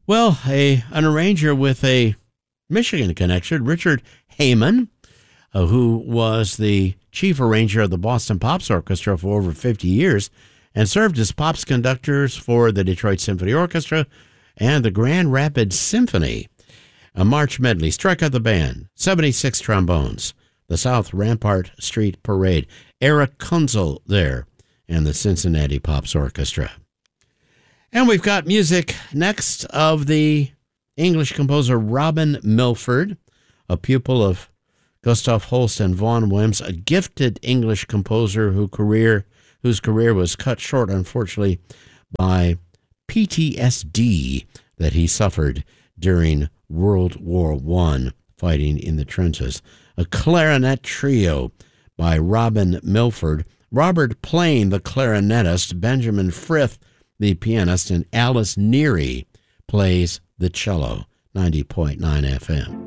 Well, an arranger with a Michigan connection, Richard Heyman, who was the chief arranger of the Boston Pops Orchestra for over 50 years and served as Pops conductors for the Detroit Symphony Orchestra and the Grand Rapids Symphony. A march medley, Strike Out the Band, 76 trombones, the South Rampart Street Parade, Eric Kunzel there, and the Cincinnati Pops Orchestra. And we've got music next of the English composer Robin Milford, a pupil of Gustav Holst and Vaughan Williams, a gifted English composer whose career was cut short, unfortunately, by PTSD that he suffered during World War I, fighting in the trenches. A clarinet trio by Robin Milford, Robert Plain, the clarinetist, Benjamin Frith, the pianist, and Alice Neary plays the cello. 90.9 FM.